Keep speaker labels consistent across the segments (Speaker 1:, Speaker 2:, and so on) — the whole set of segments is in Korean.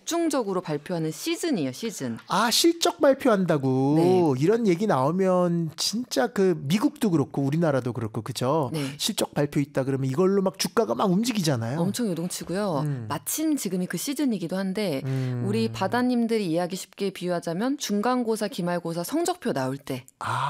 Speaker 1: 집중적으로 발표하는 시즌이에요. 시즌.
Speaker 2: 아, 실적 발표한다고.
Speaker 1: 네.
Speaker 2: 이런 얘기 나오면 진짜 그 미국도 그렇고 우리나라도 그렇고 그죠?
Speaker 1: 네.
Speaker 2: 실적 발표 있다 그러면 이걸로 막 주가가 막 움직이잖아요.
Speaker 1: 엄청 요동치고요. 마침 지금이 그 시즌이기도 한데 우리 바다님들이 이해하기 쉽게 비유하자면 중간고사, 기말고사 성적표 나올 때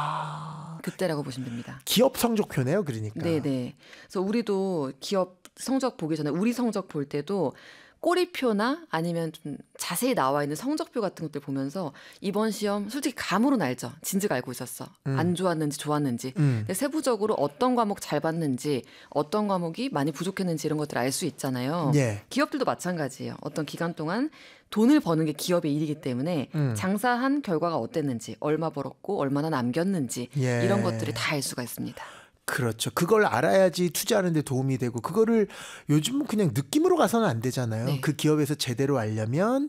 Speaker 1: 그때라고 보시면 됩니다.
Speaker 2: 기업 성적표네요, 그러니까.
Speaker 1: 네네. 그래서 우리도 기업 성적 보기 전에 우리 성적 볼 때도 꼬리표나 아니면 좀 자세히 나와 있는 성적표 같은 것들 보면서 이번 시험 솔직히 감으로는 알죠. 진즉 알고 있었어. 안 좋았는지 좋았는지. 근데 세부적으로 어떤 과목 잘 봤는지 어떤 과목이 많이 부족했는지 이런 것들을 알 수 있잖아요.
Speaker 2: 예.
Speaker 1: 기업들도 마찬가지예요. 어떤 기간 동안 돈을 버는 게 기업의 일이기 때문에 장사한 결과가 어땠는지 얼마 벌었고 얼마나 남겼는지
Speaker 2: 예.
Speaker 1: 이런 것들을 다 알 수가 있습니다.
Speaker 2: 그렇죠. 그걸 알아야지 투자하는 데 도움이 되고 그거를 요즘은 그냥 느낌으로 가서는 안 되잖아요.
Speaker 1: 네.
Speaker 2: 그 기업에서 제대로 알려면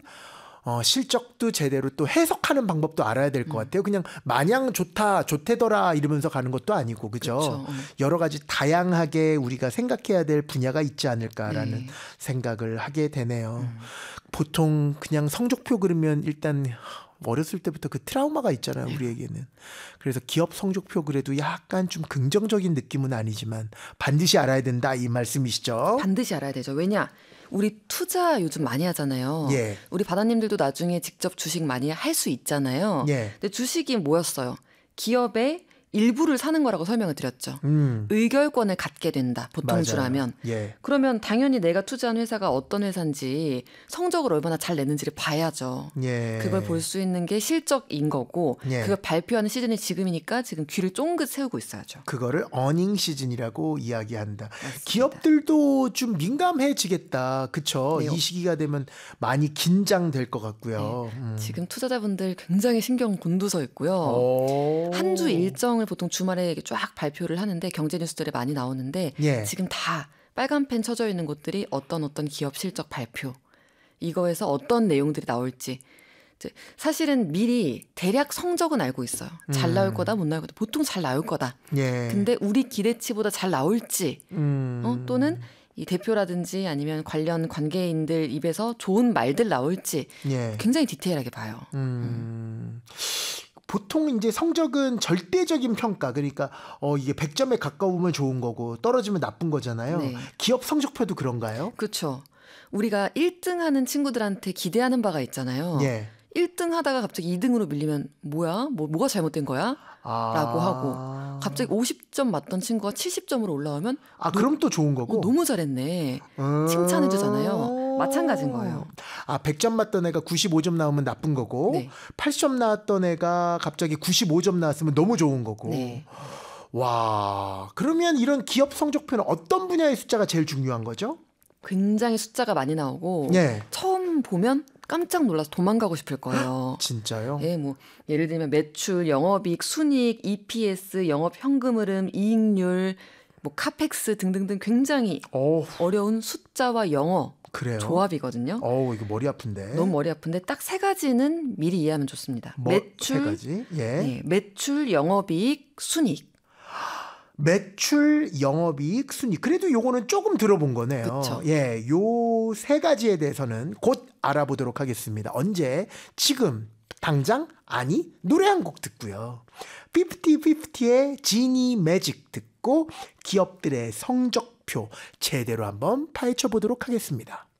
Speaker 2: 실적도 제대로 또 해석하는 방법도 알아야 될 것 같아요. 그냥 마냥 좋다, 좋대더라 이러면서 가는 것도 아니고 그죠?
Speaker 1: 그렇죠.
Speaker 2: 여러 가지 다양하게 우리가 생각해야 될 분야가 있지 않을까라는
Speaker 1: 네.
Speaker 2: 생각을 하게 되네요. 보통 그냥 성적표 그리면 일단 어렸을 때부터 그 트라우마가 있잖아요, 우리에게는. 그래서 기업 성적표 그래도 약간 좀 긍정적인 느낌은 아니지만 반드시 알아야 된다 이 말씀이시죠?
Speaker 1: 반드시 알아야 되죠. 왜냐? 우리 투자 요즘 많이 하잖아요.
Speaker 2: 예.
Speaker 1: 우리 바다님들도 나중에 직접 주식 많이 할 수 있잖아요.
Speaker 2: 예.
Speaker 1: 근데 주식이 뭐였어요? 기업의 일부를 사는 거라고 설명을 드렸죠. 의결권을 갖게 된다. 보통주라면.
Speaker 2: 예.
Speaker 1: 그러면 당연히 내가 투자한 회사가 어떤 회사인지 성적을 얼마나 잘 내는지를 봐야죠.
Speaker 2: 예.
Speaker 1: 그걸 볼 수 있는 게 실적인 거고
Speaker 2: 예.
Speaker 1: 그걸 발표하는 시즌이 지금이니까 지금 귀를 쫑긋 세우고 있어야죠.
Speaker 2: 그거를 어닝 시즌이라고 이야기한다.
Speaker 1: 맞습니다.
Speaker 2: 기업들도 좀 민감해지겠다. 그쵸?
Speaker 1: 네.
Speaker 2: 이 시기가 되면 많이 긴장될 것 같고요.
Speaker 1: 지금 투자자분들 굉장히 신경 곤두서 있고요.
Speaker 2: 오.
Speaker 1: 한 주 일정을 보통 주말에 쫙 발표를 하는데 경제 뉴스들에 많이 나오는데
Speaker 2: 예.
Speaker 1: 지금 다 빨간 펜 쳐져 있는 곳들이 어떤 기업 실적 발표 이거에서 어떤 내용들이 나올지 이제 사실은 미리 대략 성적은 알고 있어요. 잘 나올 거다 못 나올 거다 보통 잘 나올 거다.
Speaker 2: 예.
Speaker 1: 근데 우리 기대치보다 잘 나올지 또는 이 대표라든지 아니면 관련 관계인들 입에서 좋은 말들 나올지
Speaker 2: 예.
Speaker 1: 굉장히 디테일하게 봐요.
Speaker 2: 보통 이제 성적은 절대적인 평가, 그러니까 이게 100점에 가까우면 좋은 거고 떨어지면 나쁜 거잖아요.
Speaker 1: 네.
Speaker 2: 기업 성적표도 그런가요?
Speaker 1: 그렇죠. 우리가 1등 하는 친구들한테 기대하는 바가 있잖아요.
Speaker 2: 예.
Speaker 1: 1등 하다가 갑자기 2등으로 밀리면 뭐야? 뭐가 잘못된 거야? 라고 하고 갑자기 50점 맞던 친구가 70점으로 올라오면
Speaker 2: 그럼 또 좋은 거고.
Speaker 1: 너무 잘했네. 칭찬해 주잖아요. 마찬가지인 거예요.
Speaker 2: 100점 맞던 애가 95점 나오면 나쁜 거고
Speaker 1: 네.
Speaker 2: 80점 나왔던 애가 갑자기 95점 나왔으면 너무 좋은 거고.
Speaker 1: 네.
Speaker 2: 와, 그러면 이런 기업 성적표는 어떤 분야의 숫자가 제일 중요한 거죠?
Speaker 1: 굉장히 숫자가 많이 나오고
Speaker 2: 예.
Speaker 1: 처음 보면 깜짝 놀라서 도망가고 싶을 거예요.
Speaker 2: 진짜요?
Speaker 1: 네, 뭐 예를 들면 매출, 영업이익, 순이익, EPS, 영업 현금 흐름, 이익률, 뭐 카펙스 등등등 굉장히 어려운 숫자와 영어
Speaker 2: 그래요?
Speaker 1: 조합이거든요.
Speaker 2: 이거 머리 아픈데.
Speaker 1: 너무 머리 아픈데 딱 세 가지는 미리 이해하면 좋습니다.
Speaker 2: 세 가지? 예.
Speaker 1: 네, 매출, 영업이익, 순이익.
Speaker 2: 매출, 영업이익, 순이익. 그래도 요거는 조금 들어본 거네요.
Speaker 1: 그쵸.
Speaker 2: 예, 요 세 가지에 대해서는 곧 알아보도록 하겠습니다. 언제? 지금? 당장? 아니, 노래 한 곡 듣고요. 50-50의 지니 매직 듣고 기업들의 성적표 제대로 한번 파헤쳐 보도록 하겠습니다.